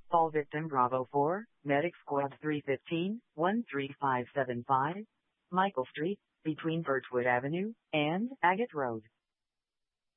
Call victim Bravo 4, Medic Squad 315, 13575, Michael Street, between Birchwood Avenue and Agate Road.